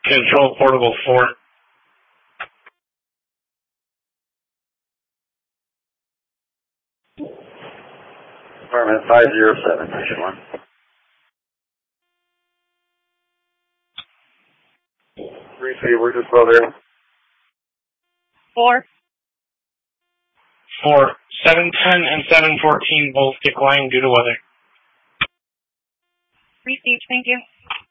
Control Portable 4. Department 507, Station 1. 3-3, we're just well there. 4. 710 and 714 both declined due to weather. Received, thank you.